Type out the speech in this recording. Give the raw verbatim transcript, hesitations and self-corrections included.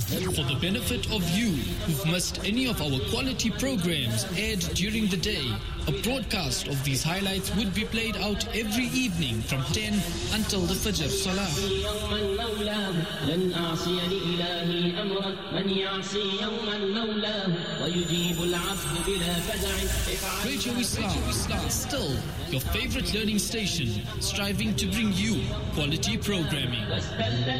For the benefit of you who've missed any of our quality programs aired during the day, a broadcast of these highlights would be played out every evening from ten until the Fajr Salah. Radio Islam, Islam, still your favorite learning station, striving to bring you quality programming.